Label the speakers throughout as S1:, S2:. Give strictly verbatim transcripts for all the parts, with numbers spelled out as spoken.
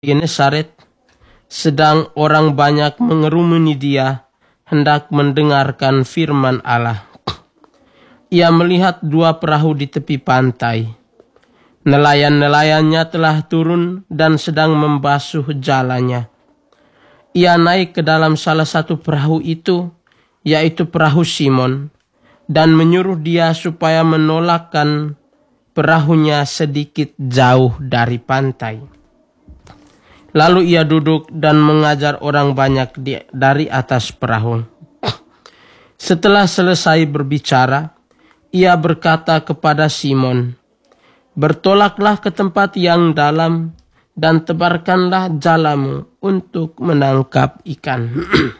S1: Genesaret, sedang orang banyak mengerumuni dia, hendak mendengarkan firman Allah. Ia melihat dua perahu di tepi pantai. Nelayan-nelayannya telah turun dan sedang membasuh jalannya. Ia naik ke dalam salah satu perahu itu, yaitu perahu Simon, dan menyuruh dia supaya menolakkan perahunya sedikit jauh dari pantai. Lalu ia duduk dan mengajar orang banyak di, dari atas perahu. Setelah selesai berbicara, ia berkata kepada Simon, "Bertolaklah ke tempat yang dalam dan tebarkanlah jalamu untuk menangkap ikan."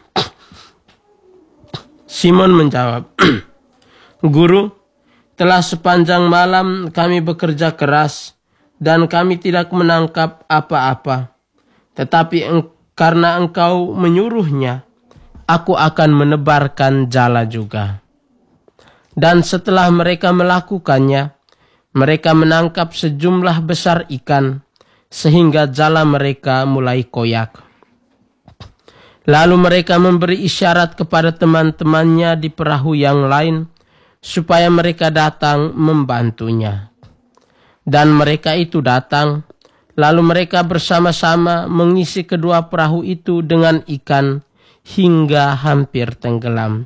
S1: Simon menjawab, "Guru, telah sepanjang malam kami bekerja keras dan kami tidak menangkap apa-apa. Tetapi eng- karena engkau menyuruhnya, aku akan menebarkan jala juga." Dan setelah mereka melakukannya, mereka menangkap sejumlah besar ikan, sehingga jala mereka mulai koyak. Lalu mereka memberi isyarat kepada teman-temannya di perahu yang lain, supaya mereka datang membantunya. Dan mereka itu datang, lalu mereka bersama-sama mengisi kedua perahu itu dengan ikan hingga hampir tenggelam.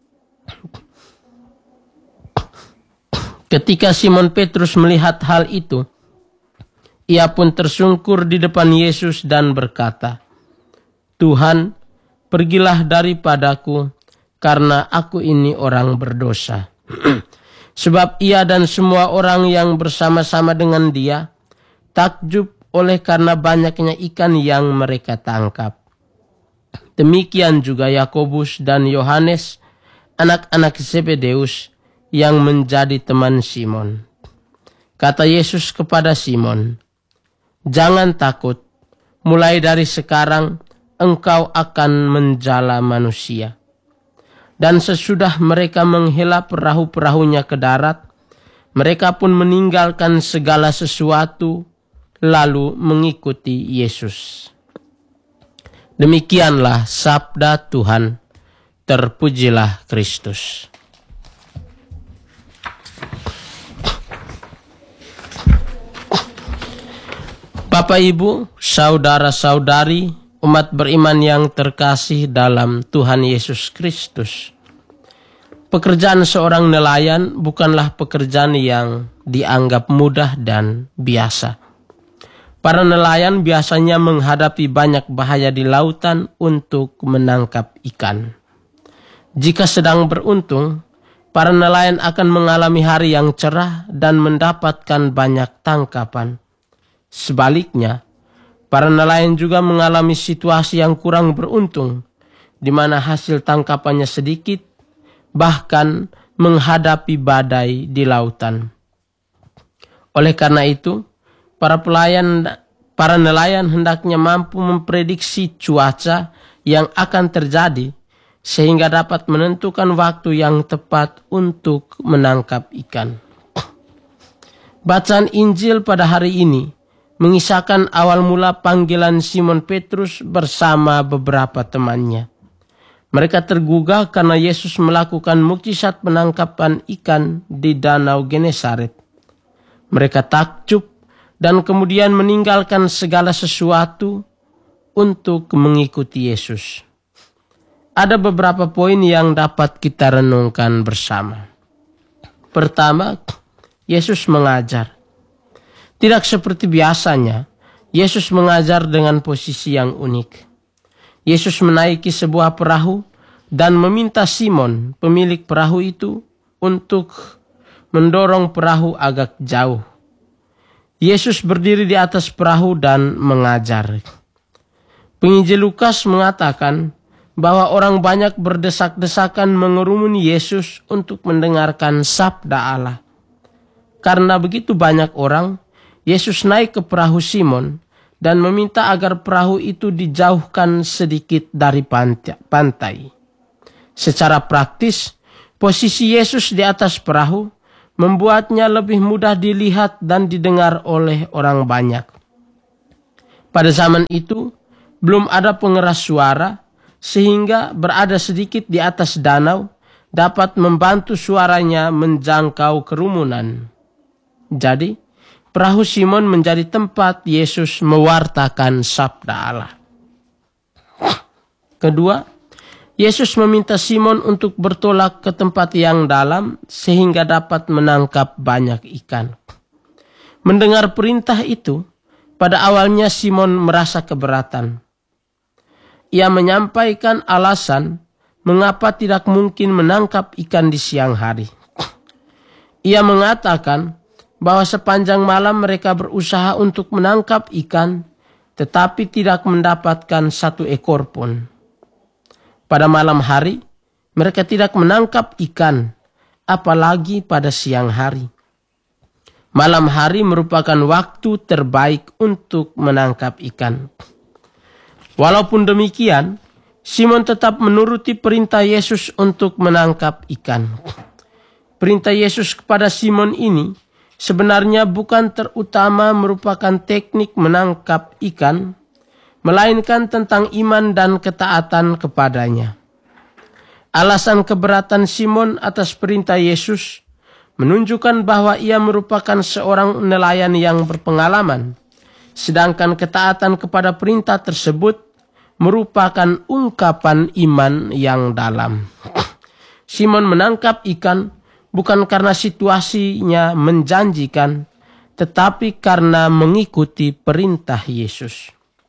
S1: Ketika Simon Petrus melihat hal itu, ia pun tersungkur di depan Yesus dan berkata, "Tuhan, pergilah daripadaku, karena aku ini orang berdosa." Sebab ia dan semua orang yang bersama-sama dengan dia takjub oleh karena banyaknya ikan yang mereka tangkap. Demikian juga Yakobus dan Yohanes, anak-anak Zebedeus, yang menjadi teman Simon. Kata Yesus kepada Simon, "Jangan takut, mulai dari sekarang engkau akan menjala manusia." Dan sesudah mereka menghela perahu-perahunya ke darat, mereka pun meninggalkan segala sesuatu, lalu mengikuti Yesus. Demikianlah sabda Tuhan. Terpujilah Kristus. Bapak, Ibu, saudara-saudari, umat beriman yang terkasih dalam Tuhan Yesus Kristus. Pekerjaan seorang nelayan bukanlah pekerjaan yang dianggap mudah dan biasa. Para nelayan biasanya menghadapi banyak bahaya di lautan untuk menangkap ikan. Jika sedang beruntung, para nelayan akan mengalami hari yang cerah dan mendapatkan banyak tangkapan. Sebaliknya, para nelayan juga mengalami situasi yang kurang beruntung, di mana hasil tangkapannya sedikit, bahkan menghadapi badai di lautan. Oleh karena itu, para pelayan, para nelayan hendaknya mampu memprediksi cuaca yang akan terjadi, sehingga dapat menentukan waktu yang tepat untuk menangkap ikan. Bacaan Injil pada hari ini mengisahkan awal mula panggilan Simon Petrus bersama beberapa temannya. Mereka tergugah karena Yesus melakukan mukjizat penangkapan ikan di Danau Genesaret. Mereka takjub dan kemudian meninggalkan segala sesuatu untuk mengikuti Yesus. Ada beberapa poin yang dapat kita renungkan bersama. Pertama, Yesus mengajar. Tidak seperti biasanya, Yesus mengajar dengan posisi yang unik. Yesus menaiki sebuah perahu dan meminta Simon, pemilik perahu itu, untuk mendorong perahu agak jauh. Yesus berdiri di atas perahu dan mengajar. Penginjil Lukas mengatakan bahwa orang banyak berdesak-desakan mengerumuni Yesus untuk mendengarkan sabda Allah. Karena begitu banyak orang, Yesus naik ke perahu Simon dan meminta agar perahu itu dijauhkan sedikit dari pantai. Secara praktis, posisi Yesus di atas perahu membuatnya lebih mudah dilihat dan didengar oleh orang banyak. Pada zaman itu, belum ada pengeras suara, sehingga berada sedikit di atas danau dapat membantu suaranya menjangkau kerumunan. Jadi, perahu Simon menjadi tempat Yesus mewartakan sabda Allah. Kedua, Yesus meminta Simon untuk bertolak ke tempat yang dalam sehingga dapat menangkap banyak ikan. Mendengar perintah itu, pada awalnya Simon merasa keberatan. Ia menyampaikan alasan mengapa tidak mungkin menangkap ikan di siang hari. Ia mengatakan bahwa sepanjang malam mereka berusaha untuk menangkap ikan, tetapi tidak mendapatkan satu ekor pun. Pada malam hari, mereka tidak menangkap ikan, apalagi pada siang hari. Malam hari merupakan waktu terbaik untuk menangkap ikan. Walaupun demikian, Simon tetap menuruti perintah Yesus untuk menangkap ikan. Perintah Yesus kepada Simon ini sebenarnya bukan terutama merupakan teknik menangkap ikan, melainkan tentang iman dan ketaatan kepadanya. Alasan keberatan Simon atas perintah Yesus menunjukkan bahwa ia merupakan seorang nelayan yang berpengalaman, sedangkan ketaatan kepada perintah tersebut merupakan ungkapan iman yang dalam. Simon menangkap ikan bukan karena situasinya menjanjikan, tetapi karena mengikuti perintah Yesus.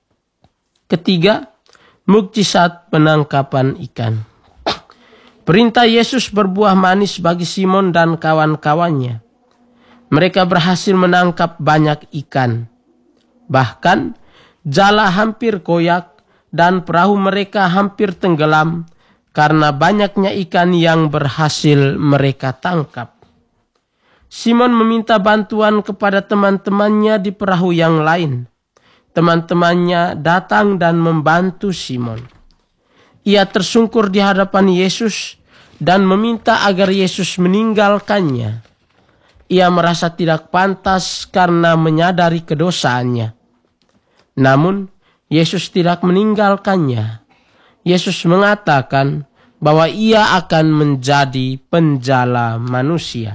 S1: Ketiga, mukjizat penangkapan ikan. Perintah Yesus berbuah manis bagi Simon dan kawan-kawannya. Mereka berhasil menangkap banyak ikan. Bahkan, jala hampir koyak dan perahu mereka hampir tenggelam karena banyaknya ikan yang berhasil mereka tangkap. Simon meminta bantuan kepada teman-temannya di perahu yang lain. Teman-temannya datang dan membantu Simon. Ia tersungkur di hadapan Yesus dan meminta agar Yesus meninggalkannya. Ia merasa tidak pantas karena menyadari kedosaannya. Namun, Yesus tidak meninggalkannya. Yesus mengatakan bahwa ia akan menjadi penjala manusia.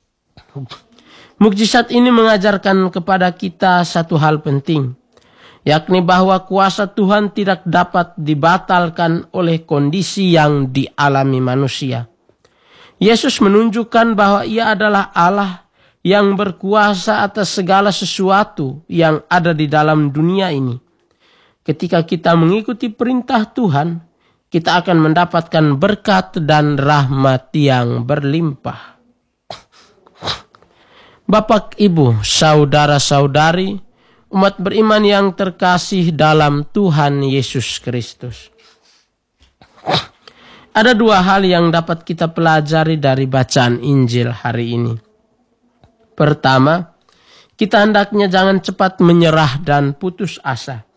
S1: Mukjizat ini mengajarkan kepada kita satu hal penting, yakni bahwa kuasa Tuhan tidak dapat dibatalkan oleh kondisi yang dialami manusia. Yesus menunjukkan bahwa ia adalah Allah yang berkuasa atas segala sesuatu yang ada di dalam dunia ini. Ketika kita mengikuti perintah Tuhan, kita akan mendapatkan berkat dan rahmat yang berlimpah. Bapak, Ibu, saudara-saudari, umat beriman yang terkasih dalam Tuhan Yesus Kristus. Ada dua hal yang dapat kita pelajari dari bacaan Injil hari ini. Pertama, kita hendaknya jangan cepat menyerah dan putus asa.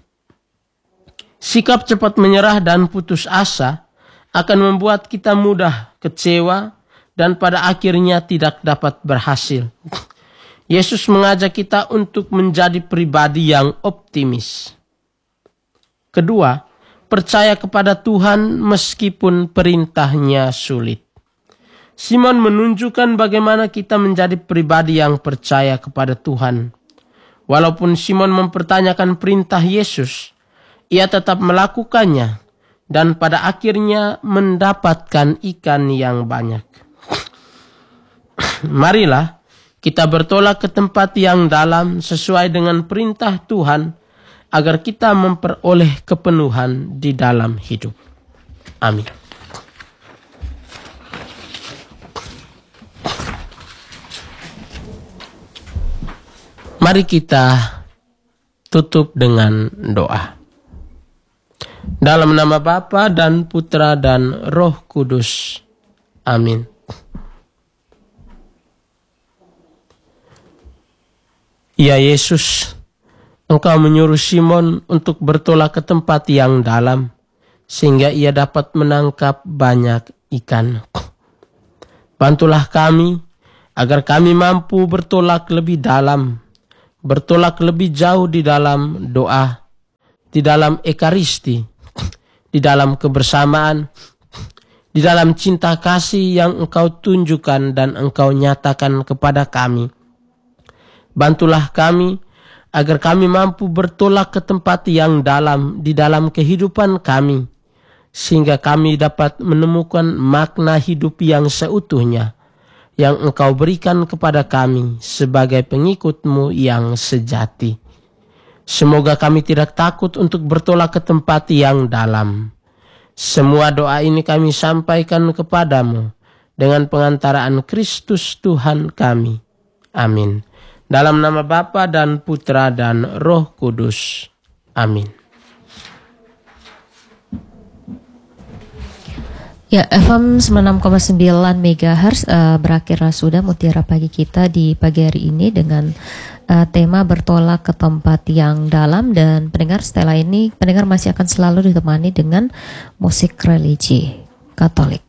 S1: Sikap cepat menyerah dan putus asa akan membuat kita mudah kecewa dan pada akhirnya tidak dapat berhasil. Yesus mengajak kita untuk menjadi pribadi yang optimis. Kedua, percaya kepada Tuhan meskipun perintahnya sulit. Simon menunjukkan bagaimana kita menjadi pribadi yang percaya kepada Tuhan. Walaupun Simon mempertanyakan perintah Yesus, ia tetap melakukannya dan pada akhirnya mendapatkan ikan yang banyak. Marilah kita bertolak ke tempat yang dalam sesuai dengan perintah Tuhan agar kita memperoleh kepenuhan di dalam hidup. Amin. Mari kita tutup dengan doa. Dalam nama Bapa dan Putra dan Roh Kudus. Amin. Ya Yesus, Engkau menyuruh Simon untuk bertolak ke tempat yang dalam, sehingga ia dapat menangkap banyak ikan. Bantulah kami, agar kami mampu bertolak lebih dalam, bertolak lebih jauh di dalam doa, di dalam ekaristi, di dalam kebersamaan, di dalam cinta kasih yang Engkau tunjukkan dan Engkau nyatakan kepada kami. Bantulah kami agar kami mampu bertolak ke tempat yang dalam di dalam kehidupan kami, sehingga kami dapat menemukan makna hidup yang seutuhnya yang Engkau berikan kepada kami sebagai pengikut-Mu yang sejati. Semoga kami tidak takut untuk bertolak ke tempat yang dalam. Semua doa ini kami sampaikan kepadamu dengan pengantaraan Kristus Tuhan kami. Amin. Dalam nama Bapa dan Putra dan Roh Kudus. Amin.
S2: Ya, F M sembilan puluh enam koma sembilan megahertz uh, berakhirlah sudah mutiara pagi kita di pagi hari ini dengan uh, tema bertolak ke tempat yang dalam, dan pendengar setelah ini pendengar masih akan selalu ditemani dengan musik religi Katolik.